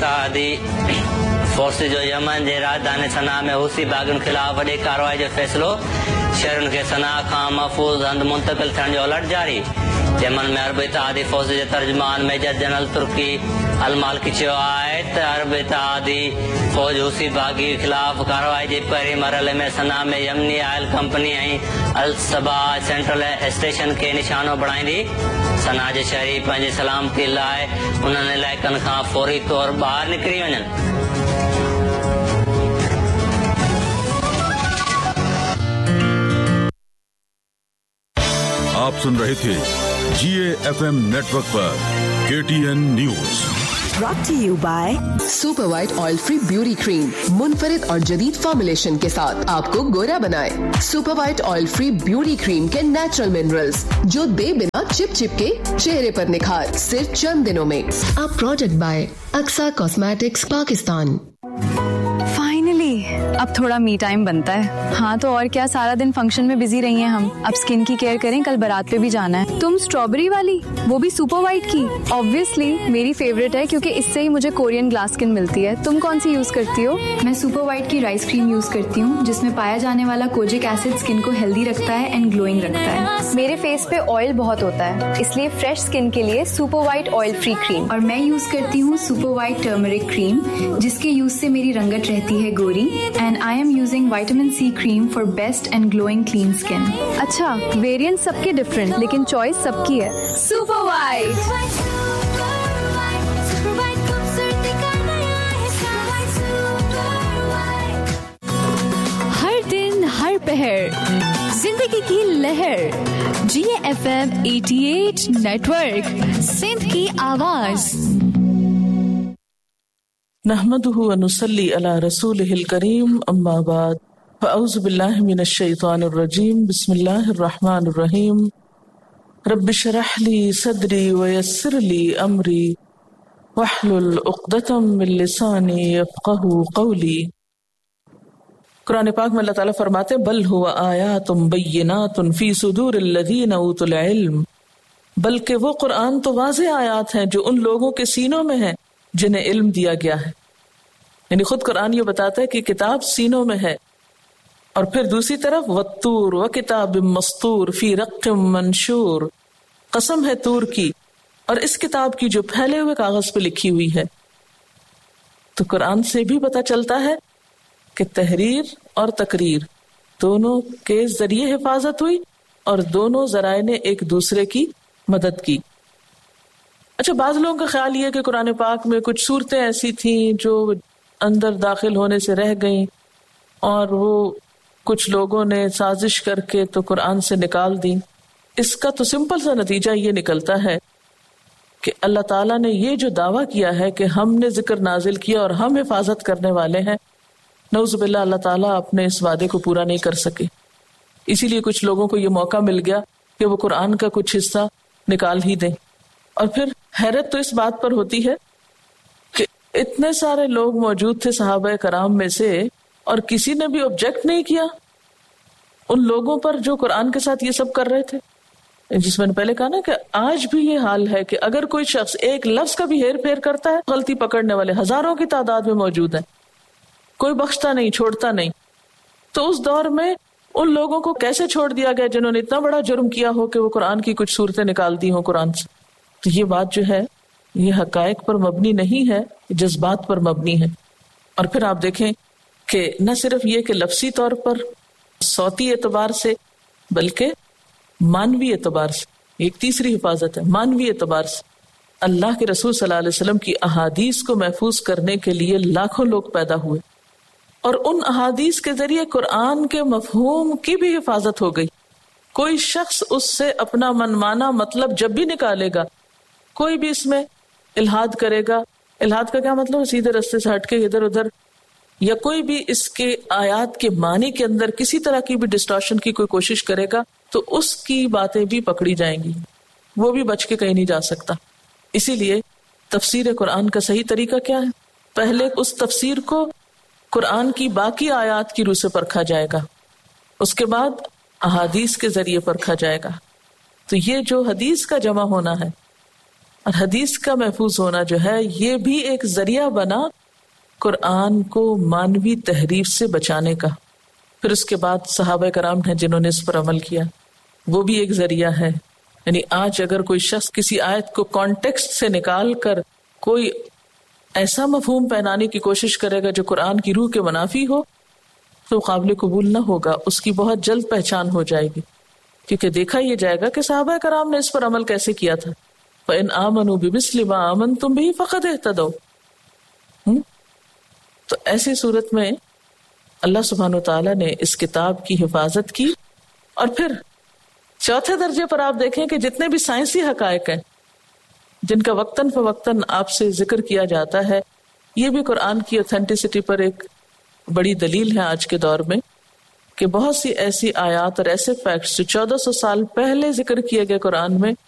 इत्तेहादी force जो Yemen जे राजधानी सना में हुसी बागियुनि खिलाफ़ वॾी कार्रवाई जो फ़ैसिलो, शहरुनि खे सना खां महफ़ूज़ हंधि मुंतक़िल थियण जो अलर्ट जारी। यमन में अरब इत्तेहादी फ़ौज जे तर्जुमान मेजर जनरल तुर्की अल-मालिकी चयो आहे त अरब इत्तेहादी फ़ौज हुसी बागी ख़िलाफ़ कार्रवाई जे पहिरें मरहले में सना में यमनी ऑयल कंपनी ऐं अल-सबा सेंट्रल स्टेशन खे निशानो बणाईंदी। सना जे शहरी पंहिंजी सलामती लाइ उन्हनि इलाइक़नि खां फौरी तौर ॿाहिरि निकिरी वञनि। आप सुन रहे थे GAFM नेटवर्क पर KTN news. Brought to you by super white oil free beauty cream, मुनफरिद और जदीद फॉर्मुलेशन के साथ आपको गोरा बनाए। Super white oil free beauty cream के नेचुरल मिनरल्स जो दे बिना चिप के चेहरे पर निखार सिर्फ चंद दिनों में। A product bye Aqsa cosmetics Pakistan. अब थोड़ा मी टाइम बनता है। हाँ तो और क्या, सारा दिन फंक्शन में बिजी रही हैं हम। अब स्किन की केयर करें, कल बारात पे भी जाना है। तुम स्ट्रॉबेरी वाली, वो भी सुपर व्हाइट की? ऑब्वियसली मेरी फेवरेट है क्योंकि इससे ही मुझे कोरियन ग्लास स्किन मिलती है। तुम कौन सी यूज करती हो? मैं सुपर व्हाइट की राइस क्रीम यूज करती हूँ जिसमें पाया जाने वाला कोजिक एसिड स्किन को हेल्दी रखता है एंड ग्लोइंग रखता है। मेरे फेस पे ऑयल बहुत होता है, इसलिए फ्रेश स्किन के लिए super white oil free cream. और मैं यूज करती हूँ सुपर व्हाइट टर्मरिक क्रीम जिसके यूज से मेरी रंगत रहती है गोरी। And I am using vitamin C cream for best and glowing clean skin. अच्छा, वेरिएंट सबके डिफरेंट लेकिन चॉइस सबकी है। Super white. हर दिन हर पहर जिंदगी की लहर। GAFM 88 नेटवर्क, सिंध की आवाज। नहमदुहु व नुसल्ली अला रसूलिहिल करीम, अम्मा बाद, फअऊज़ु बिल्लाहि मिनश शैतानिर रजीम, बिस्मिल्लाहिर रहमानिर रहीम। रब्बि शरह ली सदरी व यस्सिर ली अमरी वहलुल उक़दतम मिन लिसानी यफ़क़हू क़ौली। कुरान पाक में अल्लाह ताला फरमाते हैं, बल हुवा आयातुम बय्यिनातुन फी सुदूरिल लज़ीना ऊतुल इल्म, बल्कि वो कुरान तो वाज़ेह आयात हैं जो उन लोगों के सीनों में है जिन्हें इल्म दिया गया है। यानी खुद कुरान ये बताता है कि किताब सीनों में है। और फिर दूसरी तरफ वत्तूर व किताब मस्तूर फी रक़्क़िम मंशूर, कसम है तूर की और इस किताब की जो फैले हुए कागज पे लिखी हुई है। तो कुरान से भी पता चलता है कि तहरीर और तकरीर दोनों के जरिए हिफाजत हुई और दोनों जराए ने एक दूसरे की मदद की। अच्छा, बाज़ लोगों का ख्याल ये कि कुरान पाक में कुछ सूरतें ऐसी थीं जो अंदर दाखिल होने से रह गईं और वो कुछ लोगों ने साजिश करके तो कुरान से निकाल दी। इसका तो सिंपल सा नतीजा ये निकलता है कि अल्लाह ताला ने ये जो दावा किया है कि हमने जिक्र नाजिल किया और हम हिफाजत करने वाले हैं, नऊज़ुबिल्लाह अल्लाह ताला अपने इस वादे को पूरा नहीं कर सके। इसीलिए कुछ लोगों को ये मौका मिल गया कि वो कुरान का कुछ हिस्सा निकाल ही दें। और फिर हैरत तो इस बात पर होती है कि इतने सारे लोग मौजूद थे सहाबा कराम में से और किसी ने भी ऑब्जेक्ट नहीं किया उन लोगों पर जो कुरान के साथ ये सब कर रहे थे। जिस मैंने पहले कहा ना कि आज भी ये हाल है कि अगर कोई शख्स एक लफ्ज का भी हेर फेर करता है, गलती पकड़ने वाले हजारों की तादाद में मौजूद है, कोई बख्शता नहीं, छोड़ता नहीं। तो उस दौर में उन लोगों को कैसे छोड़ दिया गया जिन्होंने इतना बड़ा जुर्म किया हो कि वो कुरान की कुछ सूरतें निकाल दी हो कुरान से। तो ये बात जो है ये हकायक पर मबनी नहीं है, जज्बात पर मबनी है। और फिर आप देखें कि न सिर्फ ये कि लफ्सी तौर पर सौती एतबार से बल्कि मानवी एतबार से एक तीसरी हिफाजत है, मानवी एतबार से अल्लाह के रसूल सल्लल्लाहु अलैहि वसल्लम की अहादीस को महफूज करने के लिए लाखों लोग पैदा हुए और उन अहादीस के जरिए कुरान के मफहूम की भी हिफाजत हो गई। कोई शख्स उससे अपना मनमाना मतलब जब भी निकालेगा, कोई भी इसमें इल्हाद करेगा, इल्हाद का क्या मतलब, सीधे रास्ते से हटके इधर उधर, या कोई भी इसके आयात के मानी के अंदर किसी तरह की भी डिस्टॉर्शन की कोई कोशिश करेगा तो उसकी बातें भी पकड़ी जाएंगी, वो भी बच के कहीं नहीं जा सकता। इसीलिए तफसीर कुरान का सही तरीका क्या है, पहले उस तफसीर को कुरान की बाकी आयात की रूह से परखा जाएगा, उसके बाद अहादीस के जरिए परखा जाएगा। तो ये जो हदीस का जमा होना है اور حدیث کا محفوظ ہونا جو ہے یہ بھی ایک ذریعہ بنا قرآن کو مانوی تحریف سے بچانے کا. پھر اس کے بعد صحابہ کرام ہیں جنہوں نے اس پر عمل کیا، وہ بھی ایک ذریعہ ہے. یعنی آج اگر کوئی شخص کسی آیت کو کانٹیکسٹ سے نکال کر کوئی ایسا مفہوم پہنانے کی کوشش کرے گا جو قرآن کی روح کے منافی ہو تو قابل قبول نہ ہوگا، اس کی بہت جلد پہچان ہو جائے گی، کیونکہ دیکھا یہ جائے گا کہ صحابہ کرام نے اس پر عمل کیسے کیا تھا. فَإِنْ آمَنُوا بِمِثْلِ مَا آمَنْتُمْ بِهِ فَقَدِ اهْتَدَوْا. تو ایسی صورت میں اللہ سبحانہ وتعالیٰ نے اس کتاب کی حفاظت کی. اور پھر چوتھے درجے پر آپ دیکھیں کہ جتنے بھی سائنسی حقائق ہیں جن کا وقتاً فوقتاً آپ سے ذکر کیا جاتا ہے، یہ بھی قرآن کی اوتھینٹسٹی پر ایک بڑی دلیل ہے آج کے دور میں، کہ بہت سی ایسی آیات اور ایسے فیکٹس جو 1400 سال پہلے ذکر کیے گئے قرآن میں